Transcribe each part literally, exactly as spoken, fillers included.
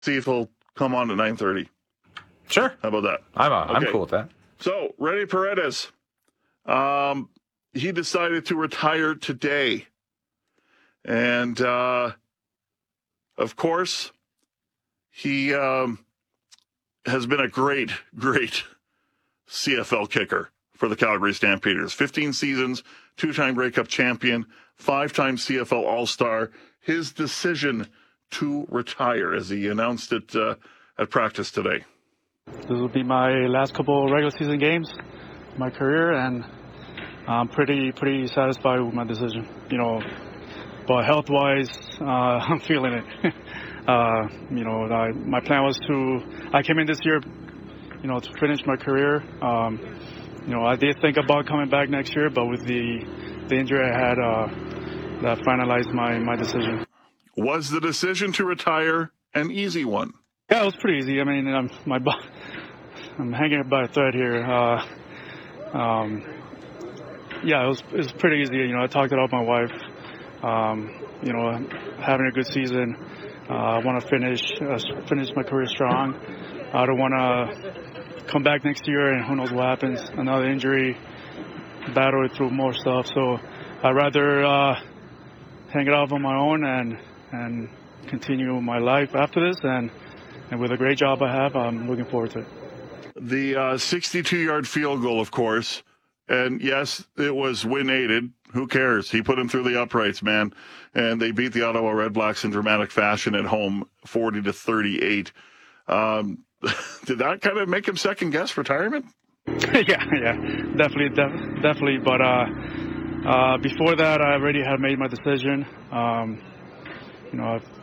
See if he'll come on at nine thirty. Sure. How about that? I'm uh, I'm Okay. cool with that. So, Rene Paredes, um, he decided to retire today. And, uh, of course, he um, has been a great, great C F L kicker for the Calgary Stampeders. fifteen seasons, two-time Grey Cup champion, five-time C F L All-Star. His decision to retire, as he announced it uh, at practice today. This will be my last couple regular season games of my career, and I'm pretty pretty satisfied with my decision. You know, but health-wise, uh, I'm feeling it. uh, you know, I, my plan was to. I came in this year, you know, to finish my career. Um, you know, I did think about coming back next year, but with the the injury I had, uh, that finalized my my decision. Was the decision to retire an easy one? Yeah, it was pretty easy. I mean, I'm, my I'm hanging by a thread here. Uh, um, yeah, it was it was pretty easy. You know, I talked it out with my wife. Um, you know, having a good season. Uh, I want to finish uh, finish my career strong. I don't want to come back next year and who knows what happens. Another injury, battle through more stuff. So I'd rather uh, hang it off on my own and and continue my life after this. And And with a great job I have, I'm looking forward to it. The uh, sixty-two-yard field goal, of course. And, yes, it was wind-aided. Who cares? He put him through the uprights, man. And they beat the Ottawa Redblacks in dramatic fashion at home, forty to thirty-eight. Um, did that kind of make him second-guess retirement? yeah, yeah, definitely, def- definitely. But uh, uh, before that, I already had made my decision. Um, you know, I've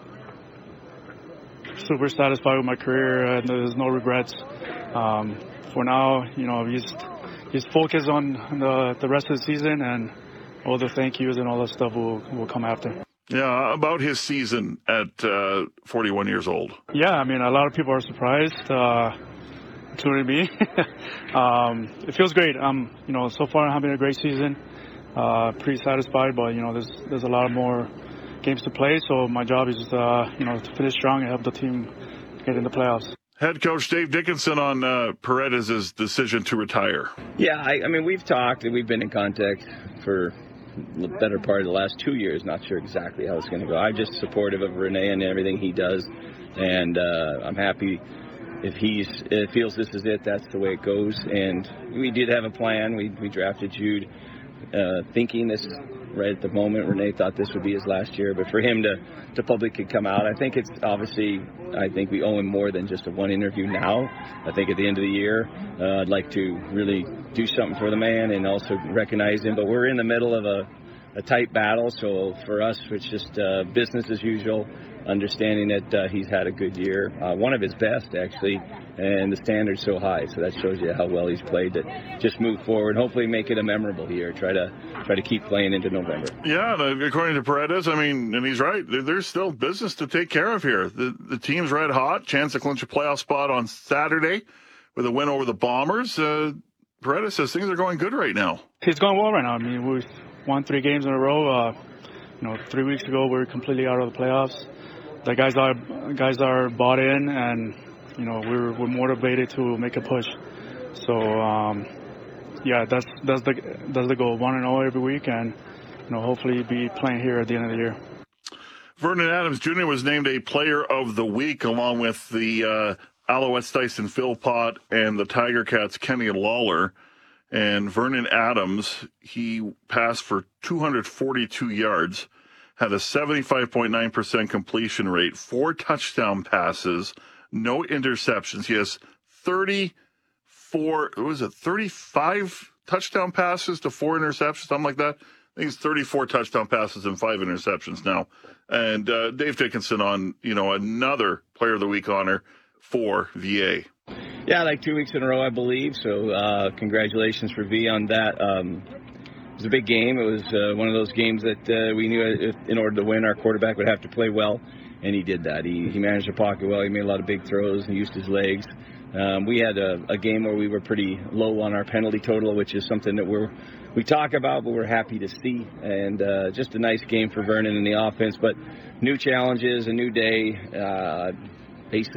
super satisfied with my career, and there's no regrets. Um, for now, you know, just just focus on the the rest of the season, and all the thank yous and all that stuff will will come after. Yeah, about his season at uh, forty-one years old. Yeah, I mean, a lot of people are surprised, uh, including me. um, it feels great. Um, you know, so far I'm having a great season. Uh, pretty satisfied, but you know, there's there's a lot more games to play, so my job is, uh, you know, to finish strong and help the team get in the playoffs. Head coach Dave Dickenson on uh, Paredes' decision to retire. Yeah, I, I mean, we've talked and we've been in contact for the better part of the last two years. Not sure exactly how it's going to go. I'm just supportive of Rene and everything he does, and uh, I'm happy if he's if feels this is it. That's the way it goes. And we did have a plan. We we drafted Jude, uh, thinking this. Right at the moment, Rene thought this would be his last year, but for him to, to publicly come out, I think it's obviously, I think we owe him more than just a one interview now. I think at the end of the year, uh, I'd like to really do something for the man and also recognize him, but we're in the middle of a, a tight battle, so for us, it's just uh, business as usual, understanding that uh, he's had a good year, uh, one of his best actually, and the standard's so high, so that shows you how well he's played. That just move forward, hopefully make it a memorable year. Try to try to keep playing into November. Yeah, according to Paredes, I mean, and he's right. There's still business to take care of here. The the team's red hot, chance to clinch a playoff spot on Saturday with a win over the Bombers. Uh, Paredes says things are going good right now. It's going well right now. I mean, we've won three games in a row. Uh, you know, three weeks ago we were completely out of the playoffs. The guys are guys are bought in, and you know, we're we're motivated to make a push. So um, yeah, that's that's the that's the goal. One and zero every week, and you know, hopefully be playing here at the end of the year. Vernon Adams Junior was named a Player of the Week along with the uh, Alouettes Dyson Philpott and the Tiger Cats Kenny Lawler. And Vernon Adams, he passed for two hundred forty-two yards, had a seventy-five point nine percent completion rate, four touchdown passes, no interceptions. He has thirty-four, what was it, thirty-five touchdown passes to four interceptions, something like that. I think it's thirty-four touchdown passes and five interceptions now. And uh, Dave Dickenson on, you know, another Player of the Week honor for V A. Yeah, like two weeks in a row, I believe. So uh, congratulations for V on that. Um, it was a big game. It was uh, one of those games that uh, we knew if, in order to win, our quarterback would have to play well, and he did that. He, he managed the pocket well. He made a lot of big throws and used his legs. Um, we had a, a game where we were pretty low on our penalty total, which is something that we're we talk about, but we're happy to see. And uh, just a nice game for Vernon in the offense. But new challenges, a new day. Uh, basically